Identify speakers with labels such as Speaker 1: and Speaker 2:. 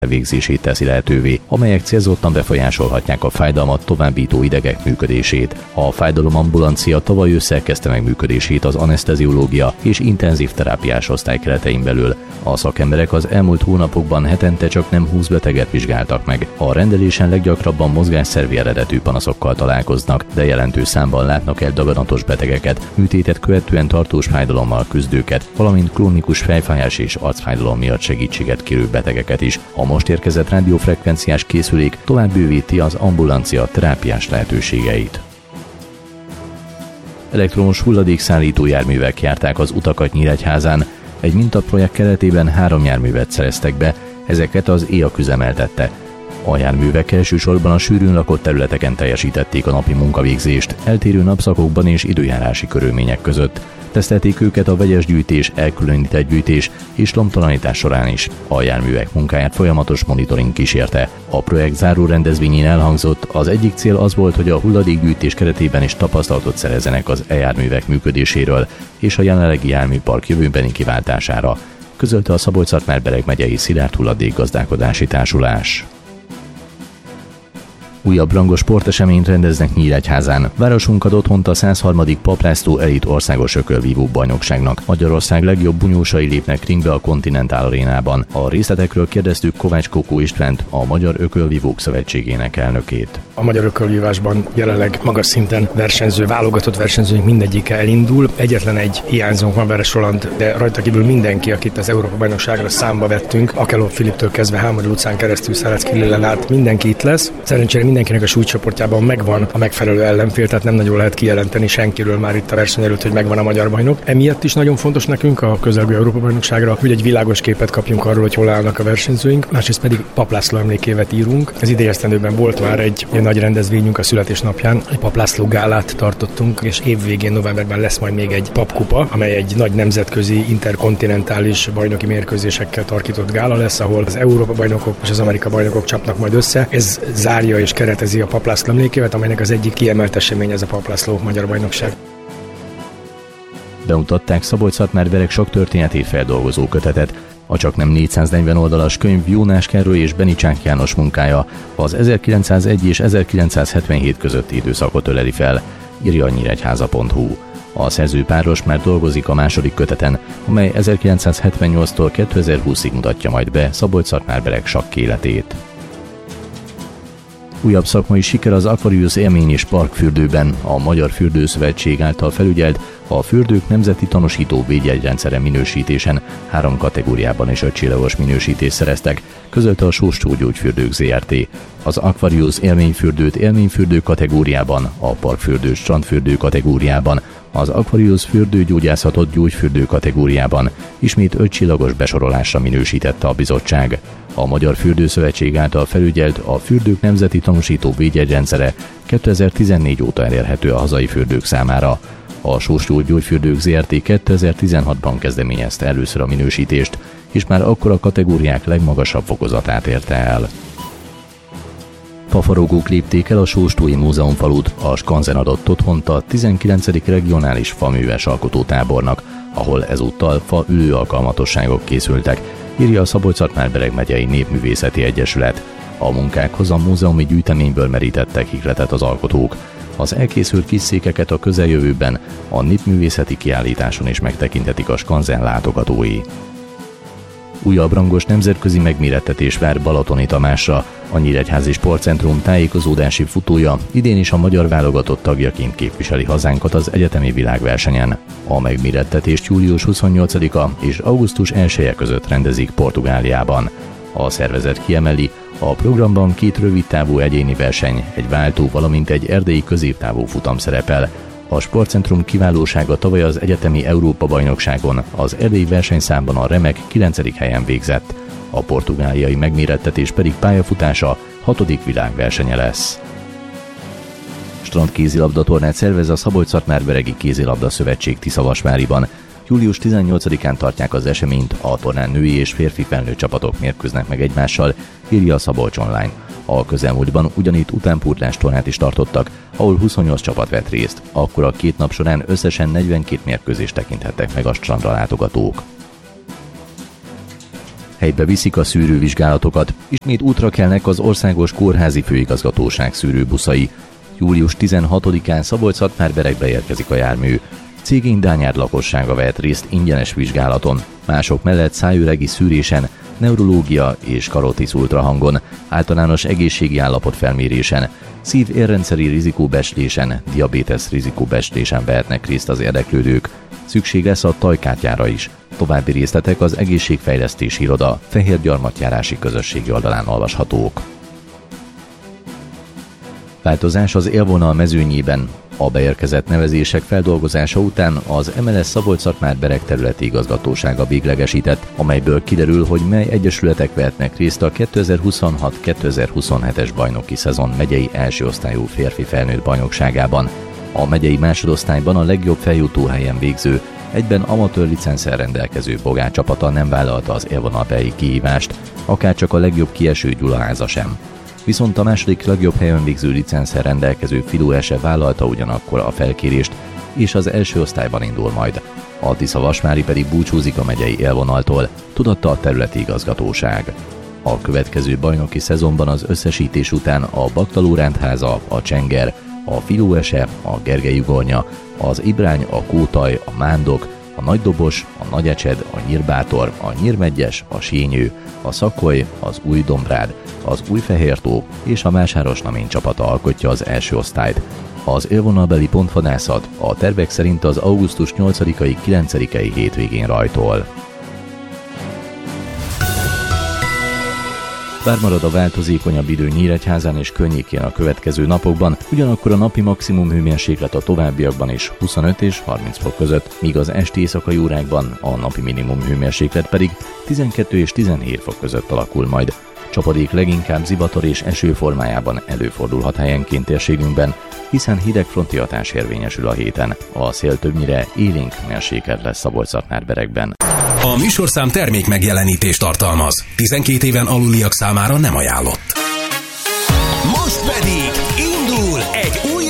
Speaker 1: végzését teszi lehetővé, amelyek célzottan befolyásolhatják a fájdalmat továbbító idegek működését. A fájdalomambulancia tavaly ősszel kezdte meg működését az aneszteziológia és intenzív terápiás osztály keretein belül. A szakemberek az elmúlt hónapokban hetente csak nem 20 beteget vizsgáltak meg. A rendelésen leggyakrabban mozgásszervi eredetű panaszokkal találkoznak, de jelentős számban látnak el daganatos betegeket, műtétet követően tartós fájdalommal küzdőket, valamint krónikus fejfájás és arcfájdalom miatt segítséget kérő betegeket is. A most érkezett rádiófrekvenciás készülék tovább bővíti az ambulancia terápiás lehetőségeit. Elektromos hulladékszállító járművek járták az utakat Nyíregyházán. Egy mintaprojekt keretében 3 járművet szereztek be, ezeket az EAK üzemeltette. A járművek elsősorban a sűrűn lakott területeken teljesítették a napi munkavégzést, eltérő napszakokban és időjárási körülmények között. Tesztelték őket a vegyes gyűjtés, elkülönített gyűjtés és lombtalanítás során is. A járművek munkáját folyamatos monitoring kísérte. A projekt záró rendezvényén elhangzott, az egyik cél az volt, hogy a hulladékgyűjtés keretében is tapasztalatot szerezzenek az e-járművek működéséről és a jelenlegi járműpark jövőbeni kiváltására, közölte a Szabolcs-Szatmár-Bereg megyei Szilárd hulladékgazdálkodási társulás. Újabb rangos sporteseményt rendeznek Nyíregyházán. Városunk ad otthont a 103. Papp László Elit országos ökölvívó bajnokságnak. Magyarország legjobb bunyósai lépnek ringbe a Continental Arénában. A részletekről kérdeztük Kovács Kokó Istvánt, a Magyar Ökölvívók Szövetségének elnökét.
Speaker 2: A magyar ökölvívásban jelenleg magas szinten versenyző, válogatott versenyzőink mindegyike elindul. Egyetlen egy hiányzónk van, Veres Roland, de rajta kívül mindenki, akit az Európa-bajnokságra számba vettünk, Akelov Filiptől kezdve Hámori utcán keresztül Szerecki Lillen át, mindenki itt lesz. Szerencsére mindenkinek a súlycsoportjában megvan a megfelelő ellenfél, tehát nem nagyon lehet kijelenteni senkiről már itt a verseny előtt, hogy megvan a magyar bajnok. Emiatt is nagyon fontos nekünk a közelgő Európa-bajnokságra, hogy egy világos képet kapjunk arról, hogy hol állnak a versenyzőink. Másrészt pedig Papp László emlékévet írunk. Az idei esztendőben volt már egy nagy rendezvényünk a születésnapján, egy Papp László gálát tartottunk, és évvégén novemberben lesz majd még egy Papp-kupa, amely egy nagy nemzetközi interkontinentális bajnoki mérkőzésekkel tarkított gála lesz, ahol az Európa-bajnokok és az Amerika-bajnokok csapnak majd össze. Ez zárja és keretezi a Papp László emlékévet, amelynek az egyik kiemelt esemény ez a Papp László magyar bajnokság.
Speaker 1: Bemutatták Szabolcs-Szatmár-Bereg saktörténetét feldolgozó kötetet. A csaknem 440 oldalas könyv Jónás Károly és Benicsák János munkája az 1901 és 1977 közötti időszakot öleli fel, írja a nyíregyháza.hu. A szerzőpáros már dolgozik a második köteten, amely 1978-tól 2020-ig mutatja majd be Szabolcs-Szatmár-Bereg sakk életét. Újabb szakmai siker az Aquarius élmény és parkfürdőben. A Magyar Fürdőszövetség által felügyelt a fürdők nemzeti tanúsító védjegyrendszere minősítésen 3 kategóriában és 5 csillagos minősítést szereztek, közölte a Sóstó Gyógyfürdők Zrt. Az Aquarius élményfürdőt élményfürdő kategóriában, a parkfürdőt strandfürdő kategóriában, az Aquarius fürdőgyógyászatot gyógyfürdő kategóriában ismét 5 csillagos besorolásra minősítette a bizottság. A Magyar Fürdőszövetség által felügyelt a fürdők nemzeti tanúsító védjegyrendszere 2014 óta elérhető a hazai fürdők számára. A Sóstó Gyógyfürdők Zrt. 2016-ban kezdeményezte először a minősítést, és már akkor a kategóriák legmagasabb fokozatát érte el. Fafaragók lépték el a Sóstói Múzeumfalut, a Skanzen adott otthont a 19. regionális faműves alkotótábornak, ahol ezúttal fa ülő alkalmatosságok készültek, írja a Szabolcs-Szatmár-Bereg megyei Népművészeti Egyesület. A munkákhoz a múzeumi gyűjteményből merítettek ihletet az alkotók. Az elkészült kis székeket a közeljövőben a népművészeti kiállításon is megtekinthetik a Skanzen látogatói. Újabb rangos nemzetközi megmérettetés vár Balatoni Tamásra. A Nyíregyházi Sportcentrum tájékozódási futója idén is a magyar válogatott tagjaként képviseli hazánkat az egyetemi világversenyen. A megmérettetést július 28-a és augusztus 1-e között rendezik Portugáliában. A szervezet kiemeli, a programban 2 rövidtávú egyéni verseny, egy váltó, valamint egy erdélyi középtávú futam szerepel. A sportcentrum kiválósága tavaly az egyetemi Európa-bajnokságon, az erdélyi versenyszámban a remek 9. helyen végzett. A portugáliai megmérettetés pedig pályafutása 6. világversenye lesz. Strandkézilabda tornát szervez a Szabolcs-Szatmár-Beregi Kézilabda Szövetség Tiszavasváriban. Július 18-án tartják az eseményt, a tornán női és férfi felnőtt csapatok mérkőznek meg egymással, írja a Szabolcs Online. A közelmúltban ugyanitt utánpótlás tornát is tartottak, ahol 28 csapat vett részt, akkor a 2 nap során összesen 42 mérkőzést tekinthettek meg a strandra látogatók. Helybe viszik a szűrővizsgálatokat, ismét útra kelnek az Országos Kórházi Főigazgatóság szűrőbuszai. Július 16-án Szabolcs-Szatmár-Berekbe érkezik a jármű. Cégény-Dányárd lakossága vehet részt ingyenes vizsgálaton, mások mellett szájüregi szűrésen, neurológia és karotisz ultrahangon, általános egészségi állapot felmérésen, szív-érrendszeri rizikóbecslésen, diabétesz rizikóbecslésen vehetnek részt az érdeklődők. Szükség lesz a tajkártyára is. További részletek az Egészségfejlesztési Iroda Fehérgyarmatjárási közösségi oldalán olvashatók. Változás az élvonal mezőnyében. A beérkezett nevezések feldolgozása után az MLS Szabolcs-Szatmár-Bereg területi igazgatósága véglegesített, amelyből kiderül, hogy mely egyesületek vehetnek részt a 2026-2027-es bajnoki szezon megyei első osztályú férfi felnőtt bajnokságában. A megyei másodosztályban a legjobb feljutó helyen végző, egyben amatőr licenszel rendelkező Bogár csapata nem vállalta az élvonalbeli kihívást, akárcsak a legjobb kieső Gyulaháza sem. Viszont a második legjobb helyen végző licenszel rendelkező Filuese vállalta ugyanakkor a felkérést, és az első osztályban indul majd. A Tisza-Vasmári pedig búcsúzik a megyei élvonaltól, tudatta a területi igazgatóság. A következő bajnoki szezonban az összesítés után a Baktalórántháza, a Csenger, a Filuese, a Gergely-Ugornya, az Ibrány, a Kótaj, a Mándok, a Nagydobos, a Nagyecsed, a Nyírbátor, a Nyírmegyes, a Sényő, a Szakoly, az Új-Dombrád, az Újfehértó és a Másárosnamény csapata alkotja az első osztályt. Az élvonalbeli pontvadászat a tervek szerint az augusztus 8-ai 9-ei hétvégén rajtol. Bár marad a változékonyabb idő Nyíregyházán és környékén a következő napokban, ugyanakkor a napi maximum hőmérséklet a továbbiakban is 25 és 30 fok között, míg az esti éjszakai órákban a napi minimum hőmérséklet pedig 12 és 17 fok között alakul majd. Csapadék leginkább zivatar és eső formájában előfordulhat helyenként térségünkben, hiszen hidegfronti hatás érvényesül a héten. A szél többnyire élénk mérsékelt lesz Szabolcs-Szatmár-Berekben.
Speaker 3: A műsorszám termék megjelenítést tartalmaz. 12 éven aluliak számára nem ajánlott. Most pedig indul egy új